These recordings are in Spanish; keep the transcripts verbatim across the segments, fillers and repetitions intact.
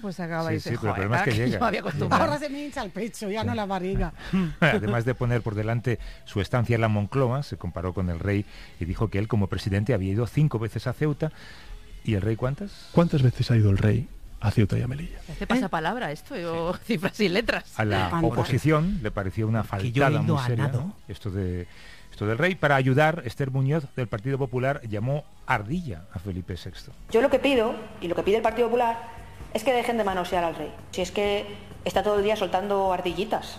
pues acaba sí, y dice, sí, pero el problema es que que llega. yo me había acostumbrado. Ahora se me hincha el pecho, ya sí. no la barriga. Además de poner por delante su estancia en la Moncloa, se comparó con el rey y dijo que él como presidente había ido cinco veces a Ceuta. ¿Y el rey cuántas? ¿Cuántas veces ha ido el rey a Ceuta y a Melilla? Este pasapalabra esto, yo, sí. cifras y letras. A la oposición le pareció una faltada muy seria, ¿no? Esto de esto del rey. Para ayudar, Esther Muñoz del Partido Popular llamó ardilla a Felipe sexto. Yo lo que pido, y lo que pide el Partido Popular, es que dejen de manosear al rey. Si es que está todo el día soltando ardillitas.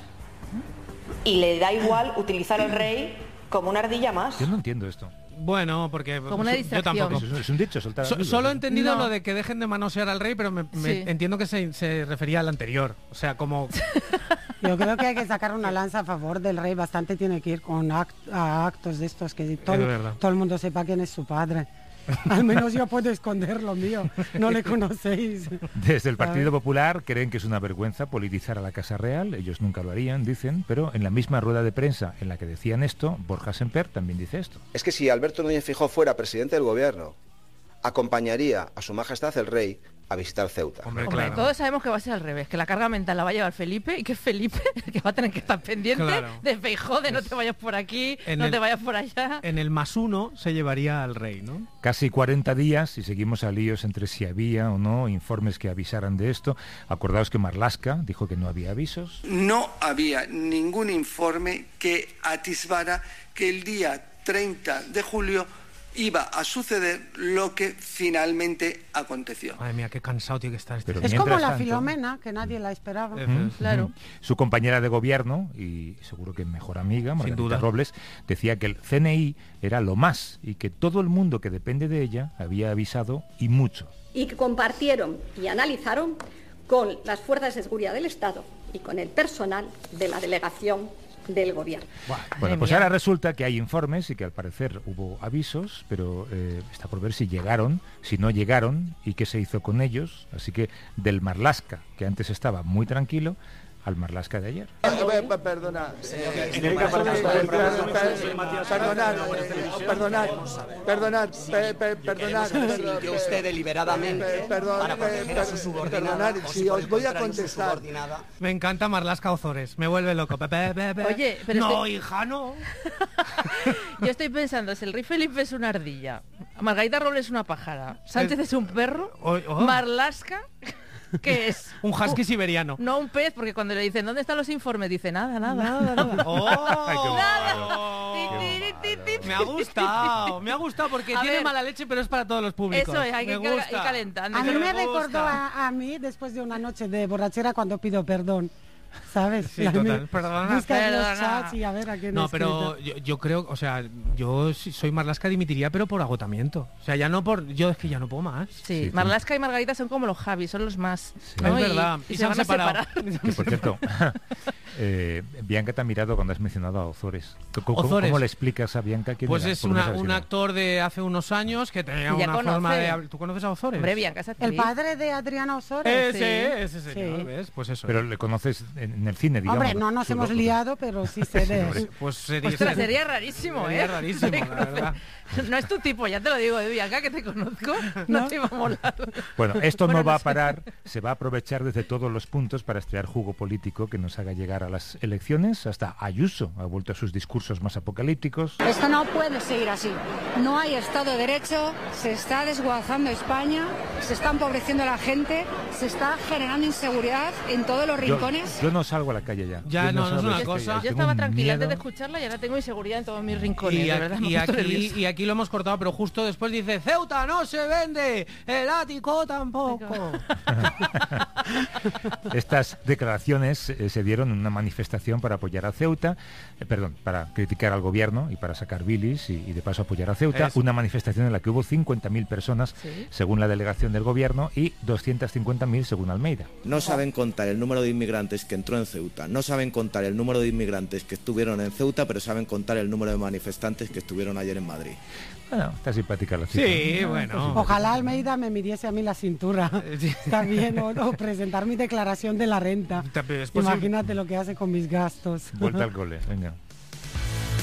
Y le da igual utilizar al rey como una ardilla más. Yo no entiendo esto. Bueno, porque como una distracción. Yo tampoco. Es, es un dicho, soltar so, Solo he entendido no. lo de que dejen de manosear al rey, pero me, me sí. entiendo que se, se refería al anterior. O sea, como... Yo creo que hay que sacar una lanza a favor del rey. Bastante tiene que ir con act a actos de estos, que todo, todo el mundo sepa quién es su padre. Al menos yo puedo esconder lo mío, no le conocéis. Desde el Partido Popular creen que es una vergüenza politizar a la Casa Real, ellos nunca lo harían, dicen, pero en la misma rueda de prensa en la que decían esto, Borja Semper también dice esto. Es que si Alberto Núñez Feijóo fuera presidente del gobierno, acompañaría a su majestad el rey a visitar Ceuta. Hombre, Hombre claro. Todos sabemos que va a ser al revés, que la carga mental la va a llevar Felipe y que Felipe el que va a tener que estar pendiente claro. de Feijóo, de no te vayas por aquí, en no el, te vayas por allá. En el más uno se llevaría al rey, ¿no? Casi cuarenta días y seguimos a líos entre si había o no informes que avisaran de esto. Acordaos que Marlaska dijo que no había avisos. No había ningún informe que atisbara que el día treinta de julio iba a suceder lo que finalmente aconteció. Madre mía, qué cansado tiene que estar este. Pero es como la tanto, Filomena, que nadie la esperaba. Uh-huh, claro. Uh-huh. Su compañera de gobierno, y seguro que mejor amiga, Margarita Robles, decía que el C N I era lo más y que todo el mundo que depende de ella había avisado y mucho. Y que compartieron y analizaron con las fuerzas de seguridad del Estado y con el personal de la delegación del gobierno. Bueno, pues ahora resulta que hay informes y que al parecer hubo avisos, pero eh, está por ver si llegaron, si no llegaron y qué se hizo con ellos. Así que del Marlaska, que antes estaba muy tranquilo, al Marlaska de ayer. Perdona, perdonad, perdonad, perdonad, perdonad. Que usted deliberadamente para proteger a su subordinada. Si os voy a contestar. Me encanta Marlaska Ozores, me vuelve loco. Oye, pero no, estoy... hija, no. Yo estoy pensando, si el rey Felipe es una ardilla, Margarita Robles es una pájara, Sánchez es un perro, oh, oh. Marlaska... ¿Qué es? Un husky oh, siberiano. No un pez, porque cuando le dicen ¿dónde están los informes? Dice nada, nada, nada, nada. Oh, nada. Oh, me ha gustado, me ha gustado porque a tiene ver, mala leche, pero es para todos los públicos. Eso es, hay me que gusta. ir calentando. A mí me recordó a, a mí después de una noche de borrachera cuando pido perdón. ¿Sabes? Sí, total. Perdona, perdona. Chats y a ver a quién no, pero yo, yo creo, o sea, yo si soy Marlaska dimitiría, pero por agotamiento. O sea, ya no por... Yo es que ya no puedo más. Sí, sí Marlaska y Margarita son como los Javis, son los más... Sí. ¿no? Es verdad. Y, y, y se, se van a separar. Que, por cierto, eh, Bianca te ha mirado cuando has mencionado a Ozores. ¿Cómo, Ozores. ¿Cómo le explicas a Bianca quién Pues era? es una, un actor de hace unos años que tenía una conoce. forma de... ¿Tú conoces a Ozores? Hombre, Bianca es actriz. El padre de Adriana Ozores. Ese, ese señor, sí. ¿Ves? Pues eso. Pero le conoces en, en el cine, digamos. Hombre, no nos hemos liado, pero sí sé de él. Pues sería, Ostras, sería rarísimo, sería ¿eh? rarísimo, la verdad. No es tu tipo, ya te lo digo, de Bianca, que te conozco, no, no te iba a molar. Bueno, esto bueno, no va no sé. a parar, se va a aprovechar desde todos los puntos para estrear jugo político que nos haga llegar a las elecciones. Hasta Ayuso ha vuelto a sus discursos más apocalípticos. Esto no puede seguir así. No hay Estado de Derecho, se está desguazando España, se está empobreciendo la gente, se está generando inseguridad en todos los rincones. Yo, yo no salgo a la calle ya. Ya yo no, no es una cosa. Yo estaba tranquila antes de escucharla y ahora tengo inseguridad en todos mis rincones, y, de verdad. Y aquí, y aquí lo hemos cortado, pero justo después dice Ceuta no se vende, el ático tampoco. Estas declaraciones eh, se dieron en una manifestación para apoyar a Ceuta, eh, perdón, para criticar al gobierno y para sacar bilis y, y de paso apoyar a Ceuta. Eso. Una manifestación en la que hubo cincuenta mil personas, ¿sí?, según la delegación del gobierno, y doscientas cincuenta mil según Almeida. No saben contar el número de inmigrantes que entró en Ceuta, no saben contar el número de inmigrantes que estuvieron en Ceuta, pero saben contar el número de manifestantes que estuvieron ayer en Madrid. Bueno, está simpática la cita. Sí, ¿no? bueno. Ojalá Almeida me midiese a mí la cintura. Está bien, o, o presentar mi declaración de la renta. Imagínate lo que hace con mis gastos. Vuelta al cole, venga.